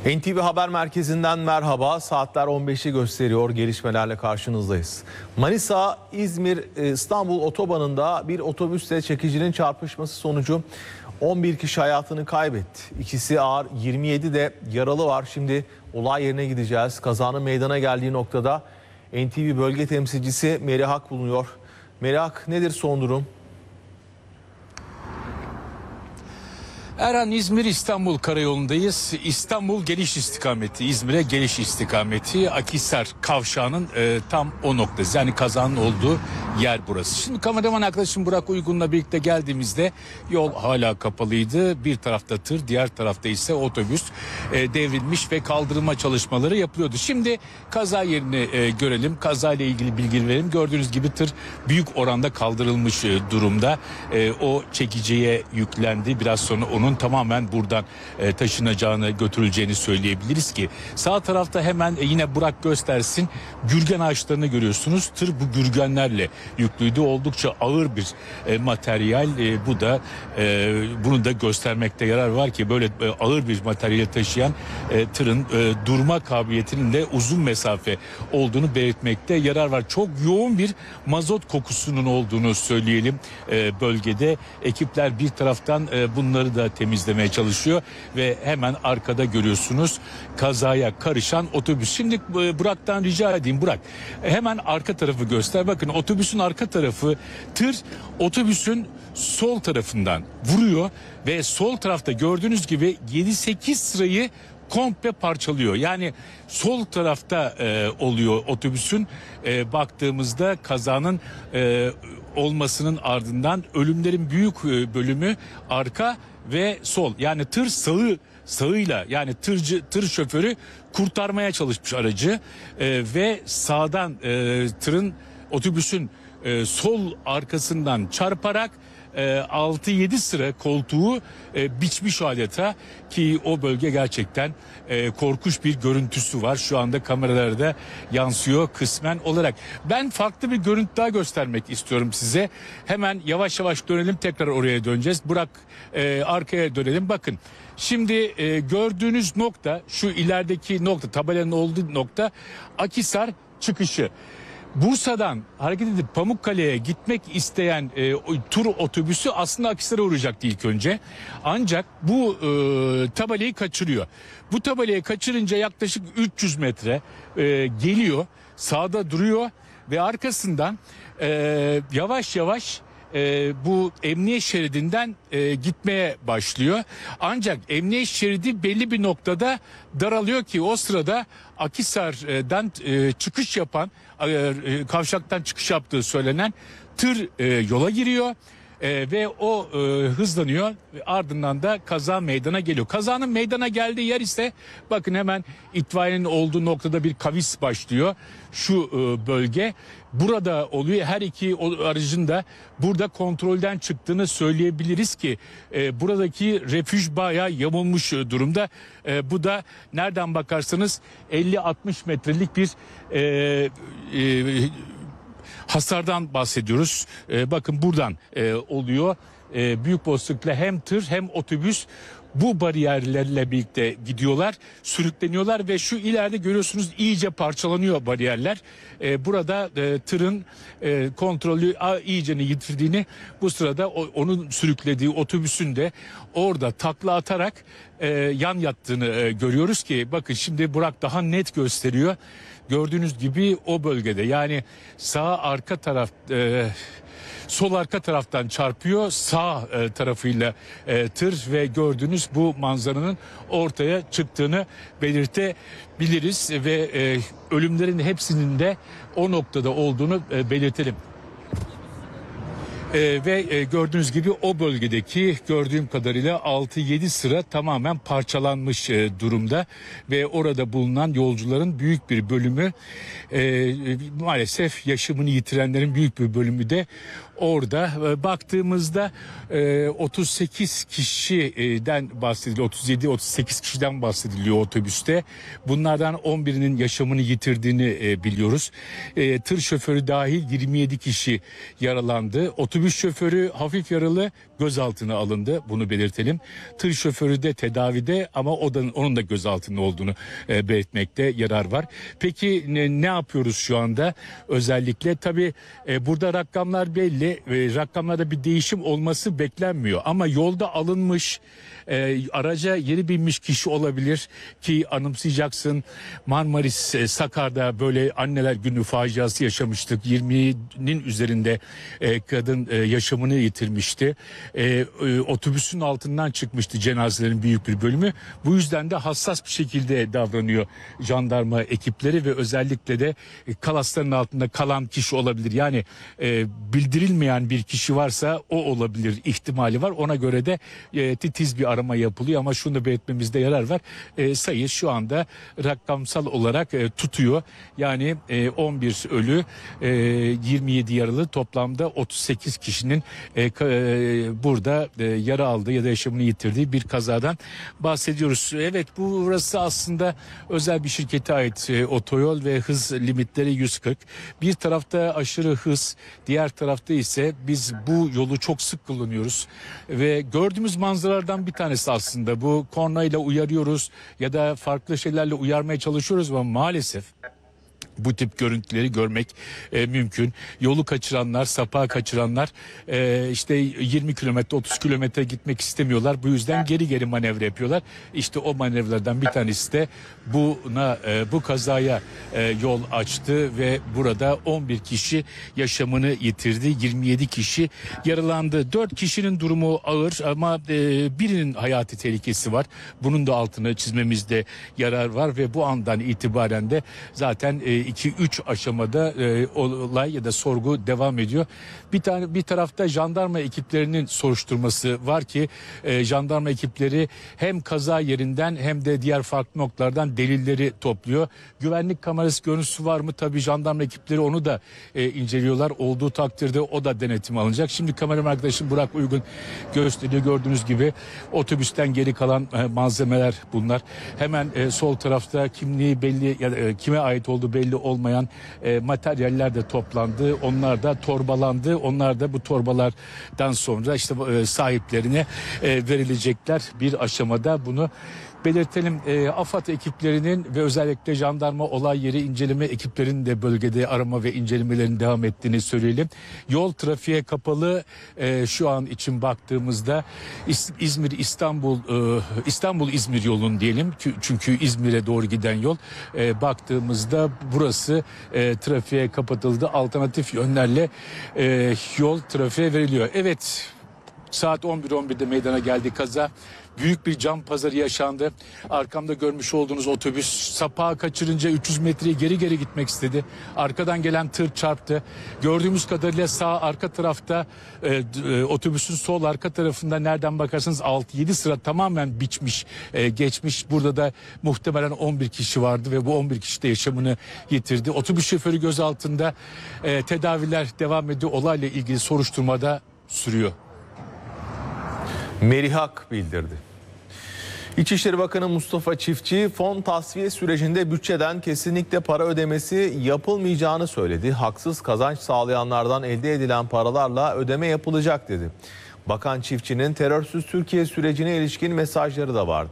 NTV Haber Merkezi'nden merhaba. Saatler 15'i gösteriyor. Gelişmelerle karşınızdayız. Manisa, İzmir, İstanbul otobanında bir otobüsle çekicinin çarpışması sonucu 11 kişi hayatını kaybetti. İkisi ağır, 27 de yaralı var. Şimdi olay yerine gideceğiz. Kazanın meydana geldiği noktada NTV bölge temsilcisi Merihak bulunuyor. Merihak, nedir son durum? Erhan, İzmir-İstanbul karayolundayız. İstanbul geliş istikameti, İzmir'e geliş istikameti Akhisar kavşağının tam o noktası. Yani kazanın olduğu yer burası. Şimdi kameraman arkadaşım Burak Uygun'la birlikte geldiğimizde yol hala kapalıydı. Bir tarafta tır, diğer tarafta ise otobüs devrilmiş ve kaldırılma çalışmaları yapılıyordu. Şimdi kaza yerini görelim. Kazayla ilgili bilgi verelim. Gördüğünüz gibi tır büyük oranda kaldırılmış durumda. O çekiciye yüklendi. Biraz sonra onun tamamen buradan taşınacağını, götürüleceğini söyleyebiliriz ki sağ tarafta hemen yine Burak göstersin, gürgen ağaçlarını görüyorsunuz. Tır bu gürgenlerle yüklüydü. Oldukça ağır bir materyal. Bu da bunu da göstermekte yarar var ki böyle ağır bir materyali taşıyan tırın durma kabiliyetinin de uzun mesafe olduğunu belirtmekte yarar var. Çok yoğun bir mazot kokusunun olduğunu söyleyelim bölgede. Ekipler bir taraftan bunları da temizlemeye çalışıyor ve hemen arkada görüyorsunuz kazaya karışan otobüs. Şimdi Burak'tan rica edeyim, Burak hemen arka tarafı göster. Bakın otobüsün arka tarafı, tır otobüsün sol tarafından vuruyor ve sol tarafta gördüğünüz gibi 7-8 sırayı komple parçalıyor. Yani sol tarafta oluyor otobüsün. Baktığımızda kazanın olmasının ardından ölümlerin büyük bölümü arka ve sol. Yani tır sağıyla, yani tır şoförü kurtarmaya çalışmış aracı ve sağdan otobüsün sol arkasından çarparak 6-7 sıra koltuğu biçmiş adeta ki o bölge gerçekten korkunç bir görüntüsü var. Şu anda kameralarda yansıyor kısmen olarak. Ben farklı bir görüntü daha göstermek istiyorum size. Hemen yavaş yavaş dönelim, tekrar oraya döneceğiz. Burak arkaya dönelim. Bakın şimdi gördüğünüz nokta, şu ilerideki nokta, tabelanın olduğu nokta Akhisar çıkışı. Bursa'dan hareket edip Pamukkale'ye gitmek isteyen tur otobüsü aslında Akhisar'a uğrayacaktı ilk önce. Ancak bu tabelayı kaçırıyor. Bu tabelayı kaçırınca yaklaşık 300 metre geliyor, sağda duruyor ve arkasından yavaş yavaş bu emniyet şeridinden gitmeye başlıyor. Ancak emniyet şeridi belli bir noktada daralıyor ki o sırada Akhisar'dan çıkış yapan, kavşaktan çıkış yaptığı söylenen tır yola giriyor. Ve o hızlanıyor ve ardından da kaza meydana geliyor. Kazanın meydana geldiği yer ise bakın hemen itfaiyenin olduğu noktada bir kavis başlıyor. Şu bölge burada oluyor. Her iki aracın da burada kontrolden çıktığını söyleyebiliriz ki buradaki refüj bayağı yamulmuş durumda. Bu da nereden bakarsanız 50-60 metrelik bir hasardan bahsediyoruz. Bakın buradan oluyor. Büyük olasılıkla hem tır hem otobüs bu bariyerlerle birlikte gidiyorlar, sürükleniyorlar ve şu ileride görüyorsunuz iyice parçalanıyor bariyerler. Burada tırın kontrolü iyicene yitirdiğini, bu sırada onun sürüklediği otobüsün de orada takla atarak yan yattığını görüyoruz ki bakın şimdi Burak daha net gösteriyor. Gördüğünüz gibi o bölgede, yani sağ arka taraf, sol arka taraftan çarpıyor, sağ tarafıyla tır ve gördüğünüz bu manzaranın ortaya çıktığını belirtebiliriz ve ölümlerin hepsinin de o noktada olduğunu belirtelim. Ve gördüğünüz gibi o bölgedeki, gördüğüm kadarıyla 6-7 sıra tamamen parçalanmış durumda ve orada bulunan yolcuların büyük bir bölümü, maalesef yaşamını yitirenlerin büyük bir bölümü de orada. Baktığımızda 38 kişiden bahsediliyor. 37-38 kişiden bahsediliyor otobüste. Bunlardan 11'inin yaşamını yitirdiğini biliyoruz. Tır şoförü dahil 27 kişi yaralandı. Otobüs şoförü hafif yaralı, gözaltına alındı. Bunu belirtelim. Tır şoförü de tedavide ama onun da gözaltında olduğunu belirtmekte yarar var. Peki ne yapıyoruz şu anda? Özellikle tabii burada rakamlar belli. Rakamlarda bir değişim olması beklenmiyor. Ama yolda alınmış, araca yeni binmiş kişi olabilir ki anımsayacaksın. Marmaris Sakar'da böyle anneler günü faciası yaşamıştık. 20'nin üzerinde kadın yaşamını yitirmişti. Otobüsün altından çıkmıştı cenazelerin büyük bir bölümü. Bu yüzden de hassas bir şekilde davranıyor jandarma ekipleri ve özellikle de kalasların altında kalan kişi olabilir. Yani bildirilmeyen bir kişi varsa o olabilir ihtimali var. Ona göre de titiz bir arama yapılıyor ama şunu da belirtmemizde yarar var. Sayı şu anda rakamsal olarak tutuyor. Yani 11 ölü, 27 yaralı, toplamda 38 kişinin burada yara aldığı ya da yaşamını yitirdiği bir kazadan bahsediyoruz. Evet, burası aslında özel bir şirkete ait otoyol ve hız limitleri 140. Bir tarafta aşırı hız, diğer tarafta ise biz bu yolu çok sık kullanıyoruz ve gördüğümüz manzaralardan bir tanesi aslında bu. Kornayla uyarıyoruz ya da farklı şeylerle uyarmaya çalışıyoruz ama maalesef bu tip görüntüleri görmek mümkün. Yolu kaçıranlar, sapağı kaçıranlar işte 20 kilometre 30 kilometre gitmek istemiyorlar. Bu yüzden geri manevra yapıyorlar. İşte o manevralardan bir tanesi de bu kazaya yol açtı ve burada 11 kişi yaşamını yitirdi. 27 kişi yaralandı. 4 kişinin durumu ağır ama birinin hayati tehlikesi var. Bunun da altını çizmemizde yarar var ve bu andan itibaren de zaten 2-3 aşamada olay ya da sorgu devam ediyor. Bir tarafta jandarma ekiplerinin soruşturması var ki jandarma ekipleri hem kaza yerinden hem de diğer farklı noktalardan delilleri topluyor. Güvenlik kamerası görüntüsü var mı? Tabii jandarma ekipleri onu da inceliyorlar. Olduğu takdirde o da denetim alınacak. Şimdi kameraman arkadaşım Burak Uygun gösteriyor. Gördüğünüz gibi otobüsten geri kalan malzemeler bunlar. Hemen sol tarafta kimliği belli ya da kime ait olduğu belli olmayan materyaller de toplandı. Onlar da torbalandı. Onlar da bu torbalardan sonra işte sahiplerine verilecekler bir aşamada. Bunu belirtelim. AFAD ekiplerinin ve özellikle jandarma olay yeri inceleme ekiplerinin de bölgede arama ve incelemelerin devam ettiğini söyleyelim. Yol trafiğe kapalı şu an için baktığımızda İstanbul-İzmir yolun diyelim. Çünkü İzmir'e doğru giden yol. Baktığımızda burası trafiğe kapatıldı. Alternatif yönlerle yol trafiğe veriliyor. Evet, saat 11.11'de meydana geldi kaza. Büyük bir cam pazarı yaşandı. Arkamda görmüş olduğunuz otobüs sapağı kaçırınca 300 metreyi geri gitmek istedi. Arkadan gelen tır çarptı. Gördüğümüz kadarıyla sağ arka tarafta otobüsün sol arka tarafında nereden bakarsanız 6-7 sıra tamamen biçmiş, geçmiş. Burada da muhtemelen 11 kişi vardı ve bu 11 kişi de yaşamını yitirdi. Otobüs şoförü gözaltında, tedaviler devam ediyor. Olayla ilgili soruşturmada sürüyor. Merihak bildirdi. İçişleri Bakanı Mustafa Çiftçi fon tasfiye sürecinde bütçeden kesinlikle para ödemesi yapılmayacağını söyledi. Haksız kazanç sağlayanlardan elde edilen paralarla ödeme yapılacak dedi. Bakan Çiftçi'nin terörsüz Türkiye sürecine ilişkin mesajları da vardı.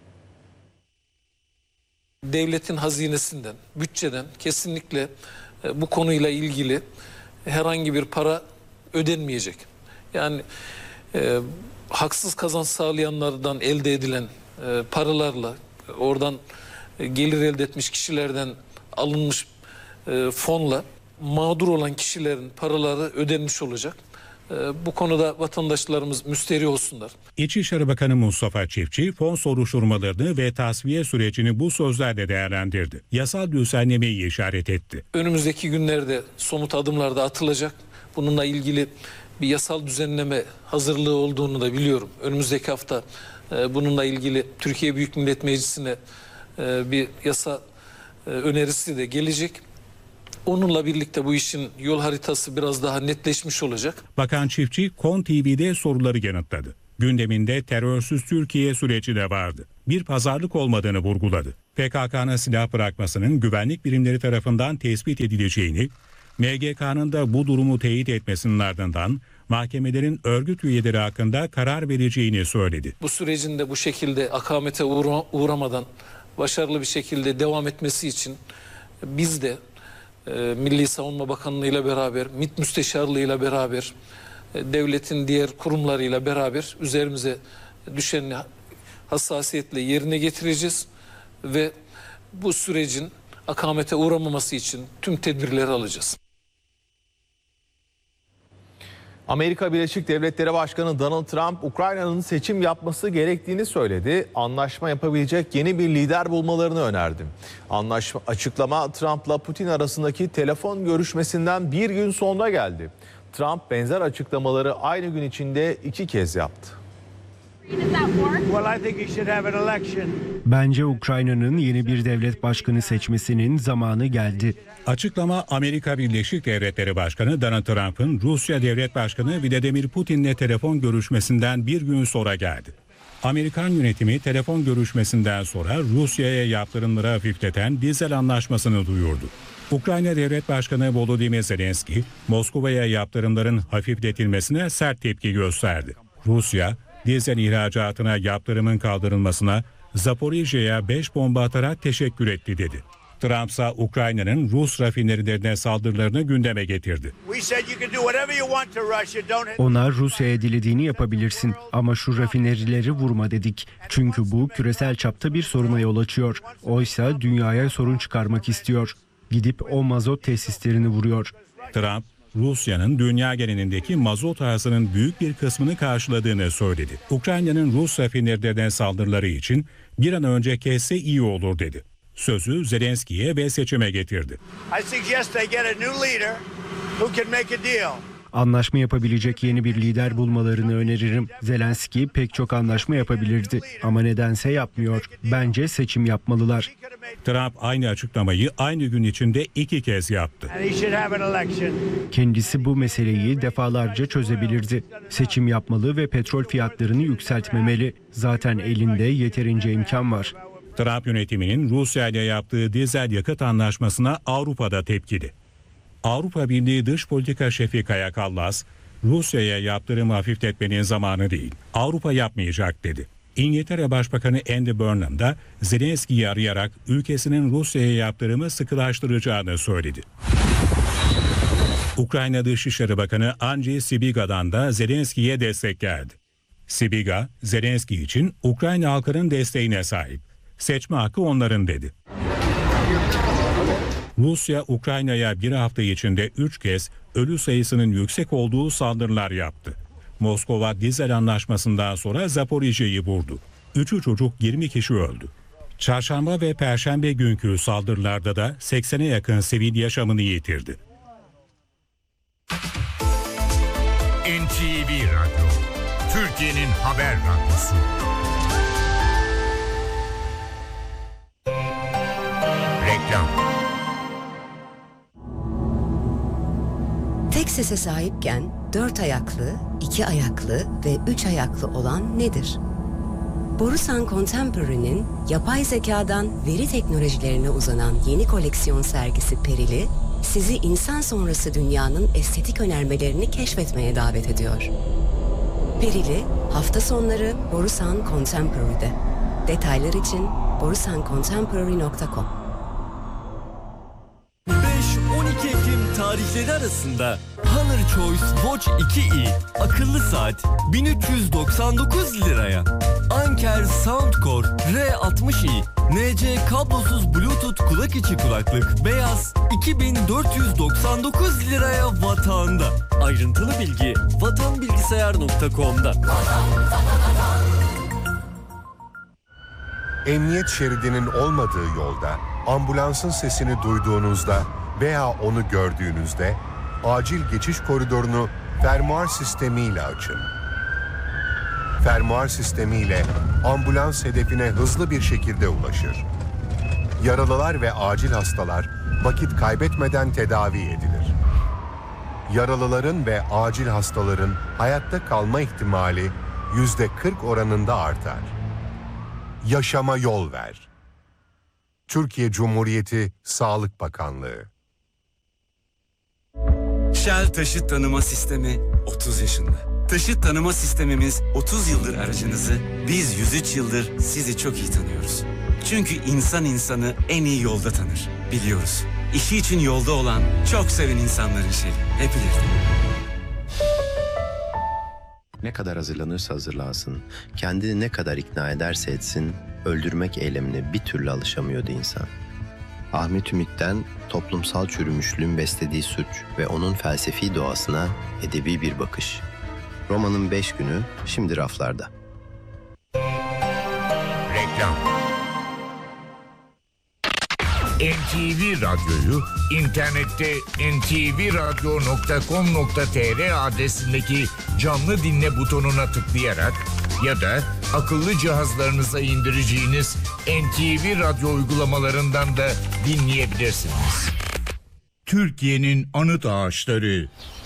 Devletin hazinesinden, bütçeden kesinlikle bu konuyla ilgili herhangi bir para ödenmeyecek. Yani haksız kazanç sağlayanlardan elde edilen paralarla, oradan gelir elde etmiş kişilerden alınmış fonla mağdur olan kişilerin paraları ödenmiş olacak. Bu konuda vatandaşlarımız müsterih olsunlar. İçişleri Bakanı Mustafa Çiftçi fon soruşturmalarını ve tasfiye sürecini bu sözlerle değerlendirdi. Yasal düzenlemeyi işaret etti. Önümüzdeki günlerde somut adımlar da atılacak. Bununla ilgili bir yasal düzenleme hazırlığı olduğunu da biliyorum. Önümüzdeki hafta bununla ilgili Türkiye Büyük Millet Meclisi'ne bir yasa önerisi de gelecek. Onunla birlikte bu işin yol haritası biraz daha netleşmiş olacak. Bakan Çiftçi, KON TV'de soruları yanıtladı. Gündeminde terörsüz Türkiye süreci de vardı. Bir pazarlık olmadığını vurguladı. PKK'nın silah bırakmasının güvenlik birimleri tarafından tespit edileceğini, MGK'nın da bu durumu teyit etmesinin ardından mahkemelerin örgüt üyeleri hakkında karar vereceğini söyledi. Bu sürecin de bu şekilde akamete uğramadan başarılı bir şekilde devam etmesi için biz de Milli Savunma Bakanlığı ile beraber, MİT Müsteşarlığı ile beraber, devletin diğer kurumlarıyla beraber üzerimize düşen hassasiyetle yerine getireceğiz ve bu sürecin akamete uğramaması için tüm tedbirleri alacağız. Amerika Birleşik Devletleri Başkanı Donald Trump, Ukrayna'nın seçim yapması gerektiğini söyledi. Anlaşma yapabilecek yeni bir lider bulmalarını önerdi. Açıklama Trump'la Putin arasındaki telefon görüşmesinden bir gün sonra geldi. Trump benzer açıklamaları aynı gün içinde 2 kez yaptı. Bence Ukrayna'nın yeni bir devlet başkanı seçmesinin zamanı geldi. Açıklama Amerika Birleşik Devletleri Başkanı Donald Trump'ın Rusya Devlet Başkanı Vladimir Putin'le telefon görüşmesinden bir gün sonra geldi. Amerikan yönetimi telefon görüşmesinden sonra Rusya'ya yaptırımları hafifleten dizel anlaşmasını duyurdu. Ukrayna Devlet Başkanı Volodymyr Zelenski, Moskova'ya yaptırımların hafifletilmesine sert tepki gösterdi. Rusya, dizel ihracatına yaptırımın kaldırılmasına Zaporijya'ya 5 bomba atarak teşekkür etti dedi. Trump ise Ukrayna'nın Rus rafinerilerine saldırılarını gündeme getirdi. Ona Rusya'ya dilediğini yapabilirsin ama şu rafinerileri vurma dedik. Çünkü bu küresel çapta bir soruna yol açıyor. Oysa dünyaya sorun çıkarmak istiyor. Gidip o mazot tesislerini vuruyor. Trump, Rusya'nın dünya genelindeki mazot arzının büyük bir kısmını karşıladığını söyledi. Ukrayna'nın Rus rafinerilerine saldırıları için bir an önce kesse iyi olur dedi. Sözü Zelenski'ye ve seçime getirdi. Anlaşma yapabilecek yeni bir lider bulmalarını öneririm. Zelenski pek çok anlaşma yapabilirdi ama nedense yapmıyor. Bence seçim yapmalılar. Trump aynı açıklamayı aynı gün içinde 2 kez yaptı. Kendisi bu meseleyi defalarca çözebilirdi. Seçim yapmalı ve petrol fiyatlarını yükseltmemeli. Zaten elinde yeterince imkan var. Trump yönetiminin Rusya ile yaptığı dizel yakıt anlaşmasına Avrupa'da tepkili. Avrupa Birliği Dış Politika Şefi Kaja Kallas, Rusya'ya yaptırımı hafifletmenin zamanı değil, Avrupa yapmayacak dedi. İngiltere Başbakanı Andy Burnham da Zelenski'yi arayarak ülkesinin Rusya'ya yaptırımı sıkılaştıracağını söyledi. Ukrayna Dışişleri Bakanı Andriy Sybiga'dan da Zelenski'ye destek geldi. Sybiga, Zelenski için Ukrayna halkının desteğine sahip. Seçme hakkı onların dedi. Rusya, Ukrayna'ya bir hafta içinde 3 kez ölü sayısının yüksek olduğu saldırılar yaptı. Moskova dizel anlaşmasından sonra Zaporijya'yı vurdu. 3'ü çocuk, 20 kişi öldü. Çarşamba ve Perşembe günkü saldırılarda da 80'e yakın sivil yaşamını yitirdi. NTV Radyo, Türkiye'nin haber radyosu. Reklam. Tek sese sahipken 4 ayaklı, 2 ayaklı ve 3 ayaklı olan nedir? Borusan Contemporary'nin yapay zekadan veri teknolojilerine uzanan yeni koleksiyon sergisi Perili, sizi insan sonrası dünyanın estetik önermelerini keşfetmeye davet ediyor. Perili, hafta sonları Borusan Contemporary'de. Detaylar için borusancontemporary.com. 5-12 Ekim tarihleri arasında Honor Choice Watch 2i akıllı saat 1399 liraya. Anker Soundcore R60i NC kablosuz Bluetooth kulak içi kulaklık beyaz 2499 liraya Vatan'da. Ayrıntılı bilgi vatanbilgisayar.com'da. Emniyet şeridinin olmadığı yolda, ambulansın sesini duyduğunuzda veya onu gördüğünüzde acil geçiş koridorunu fermuar sistemiyle açın. Fermuar sistemiyle ambulans hedefine hızlı bir şekilde ulaşır. Yaralılar ve acil hastalar vakit kaybetmeden tedavi edilir. Yaralıların ve acil hastaların hayatta kalma ihtimali %40 oranında artar. Yaşama yol ver. Türkiye Cumhuriyeti Sağlık Bakanlığı. Shell Taşıt Tanıma Sistemi 30 yaşında. Taşıt tanıma sistemimiz 30 yıldır aracınızı, biz 103 yıldır sizi çok iyi tanıyoruz. Çünkü insan insanı en iyi yolda tanır, biliyoruz. İşi için yolda olan, çok seven insanların Shell'i. Hep ileride. Ne kadar hazırlanırsa hazırlansın, kendini ne kadar ikna ederse etsin, öldürmek eylemine bir türlü alışamıyordu insan. Ahmet Ümit'ten toplumsal çürümüşlüğün beslediği suç ve onun felsefi doğasına edebi bir bakış. Romanın 5 günü şimdi raflarda. Reklam. NTV Radyo'yu internette ntvradyo.com.tr adresindeki canlı dinle butonuna tıklayarak ya da akıllı cihazlarınıza indireceğiniz NTV Radyo uygulamalarından da dinleyebilirsiniz. Türkiye'nin anıt ağaçları